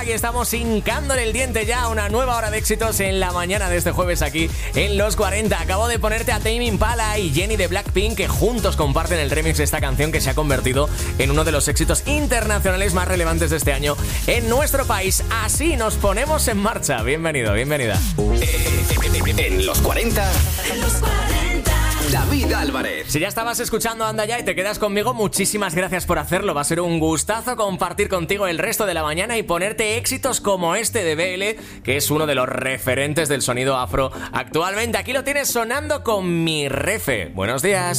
aquí estamos hincándole el diente ya a una nueva hora de éxitos en la mañana de este jueves aquí en Los 40. Acabo de ponerte a Tame Impala y Jennie de Blackpink, que juntos comparten el remix de esta canción que se ha convertido en uno de los éxitos internacionales más relevantes de este año en nuestro país. Así nos ponemos en marcha. Bienvenido, bienvenida. En Los 40. David Álvarez. Si ya estabas escuchando Anda Ya y te quedas conmigo, muchísimas gracias por hacerlo. Va a ser un gustazo compartir contigo el resto de la mañana y ponerte éxitos como este de BL, que es uno de los referentes del sonido afro actualmente. Aquí lo tienes sonando con Mi Refe. Buenos días.